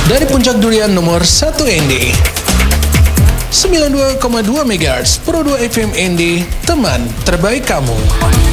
Dari Puncak Durian nomor 1 ND 92,2 MHz Pro 2 FM ND, teman terbaik kamu.